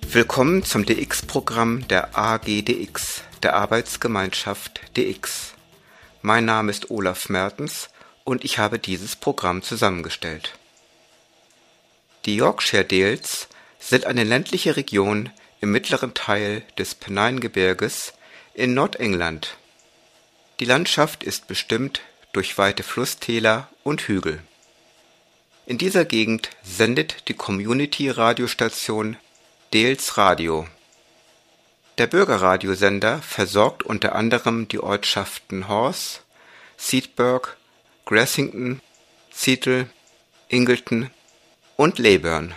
Willkommen zum DX-Programm der AGDX, der Arbeitsgemeinschaft DX. Mein Name ist Olaf Mertens und ich habe dieses Programm zusammengestellt. Die Yorkshire Dales sind eine ländliche Region im mittleren Teil des Pennine-Gebirges in Nordengland. Die Landschaft ist bestimmt durch weite Flusstäler und Hügel. In dieser Gegend sendet die Community-Radiostation Dales Radio. Der Bürgerradiosender versorgt unter anderem die Ortschaften Horse, Seaburg, Grassington, Seattle, Ingleton und Leyburn.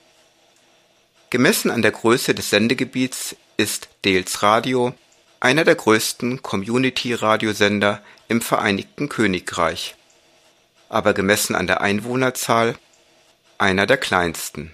Gemessen an der Größe des Sendegebiets ist Dales Radio einer der größten Community-Radiosender im Vereinigten Königreich, aber gemessen an der Einwohnerzahl einer der kleinsten.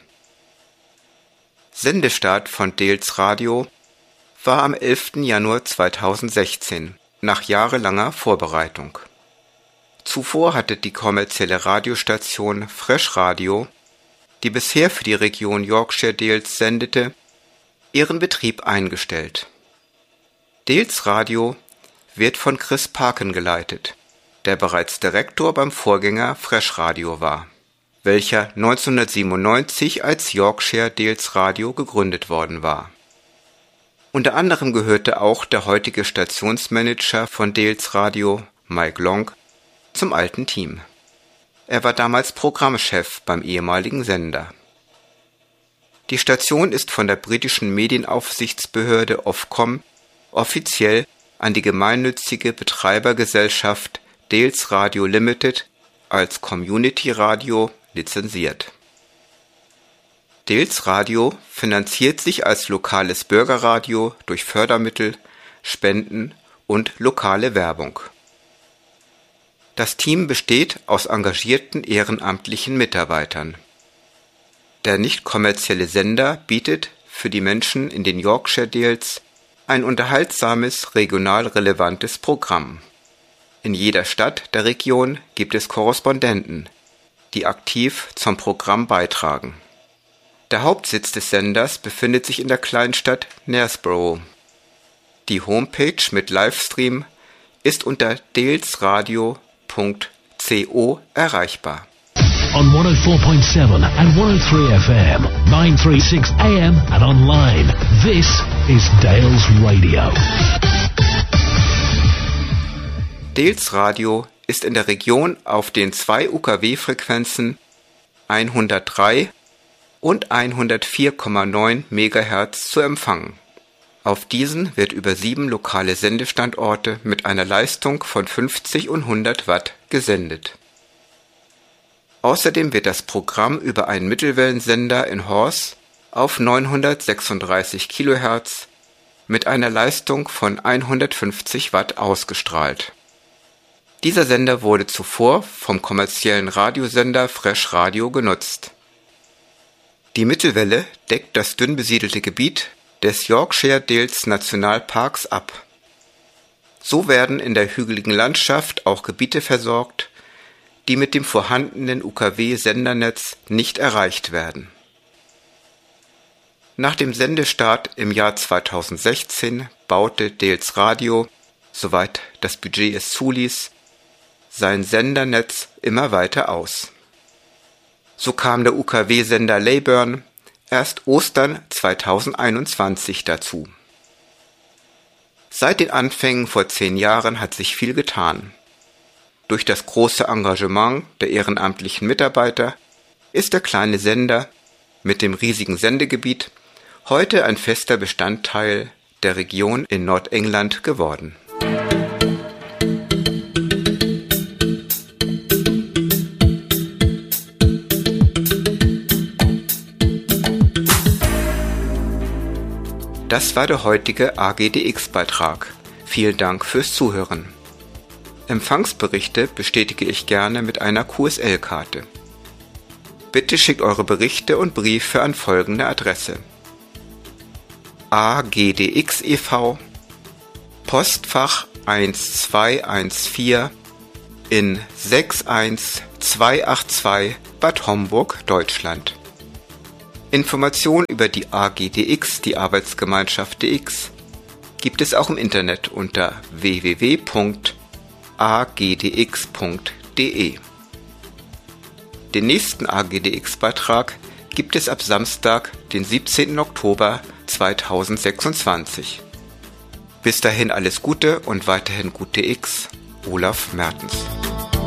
Sendestart von Dales Radio war am 11. Januar 2016, nach jahrelanger Vorbereitung. Zuvor hatte die kommerzielle Radiostation Fresh Radio, die bisher für die Region Yorkshire Dales sendete, ihren Betrieb eingestellt. Dales Radio wird von Chris Parkin geleitet, der bereits Direktor beim Vorgänger Fresh Radio war, welcher 1997 als Yorkshire Dales Radio gegründet worden war. Unter anderem gehörte auch der heutige Stationsmanager von Dales Radio, Mike Long, zum alten Team. Er war damals Programmchef beim ehemaligen Sender. Die Station ist von der britischen Medienaufsichtsbehörde Ofcom offiziell an die gemeinnützige Betreibergesellschaft Dales Radio Limited als Community Radio lizenziert. Dales Radio finanziert sich als lokales Bürgerradio durch Fördermittel, Spenden und lokale Werbung. Das Team besteht aus engagierten ehrenamtlichen Mitarbeitern. Der nicht kommerzielle Sender bietet für die Menschen in den Yorkshire Dales ein unterhaltsames, regional relevantes Programm. In jeder Stadt der Region gibt es Korrespondenten, die aktiv zum Programm beitragen. Der Hauptsitz des Senders befindet sich in der Kleinstadt Knaresborough. Die Homepage mit Livestream ist unter dalesradio.co erreichbar. On 104.7 and 103 FM, 936 AM and online. This is Dales Radio. Dales Radio ist in der Region auf den 2 UKW-Frequenzen 103 und 104,9 MHz zu empfangen. Auf diesen wird über 7 lokale Sendestandorte mit einer Leistung von 50 und 100 Watt gesendet. Außerdem wird das Programm über einen Mittelwellensender in Horse auf 936 kHz mit einer Leistung von 150 Watt ausgestrahlt. Dieser Sender wurde zuvor vom kommerziellen Radiosender Fresh Radio genutzt. Die Mittelwelle deckt das dünn besiedelte Gebiet des Yorkshire Dales Nationalparks ab. So werden in der hügeligen Landschaft auch Gebiete versorgt, die mit dem vorhandenen UKW-Sendernetz nicht erreicht werden. Nach dem Sendestart im Jahr 2016 baute Dales Radio, soweit das Budget es zuließ, sein Sendernetz immer weiter aus. So kam der UKW-Sender Leyburn erst Ostern 2021 dazu. Seit den Anfängen vor 10 Jahren hat sich viel getan. Durch das große Engagement der ehrenamtlichen Mitarbeiter ist der kleine Sender mit dem riesigen Sendegebiet heute ein fester Bestandteil der Region in Nordengland geworden. Das war der heutige AGDX-Beitrag. Vielen Dank fürs Zuhören. Empfangsberichte bestätige ich gerne mit einer QSL-Karte. Bitte schickt eure Berichte und Briefe an folgende Adresse: AGDX e.V., Postfach 1214 in 61282 Bad Homburg, Deutschland. Informationen über die AGDX, die Arbeitsgemeinschaft DX, gibt es auch im Internet unter www.agdx.de. Den nächsten AGDX-Beitrag gibt es ab Samstag, den 17. Oktober 2026. Bis dahin alles Gute und weiterhin gut DX, Olaf Mertens.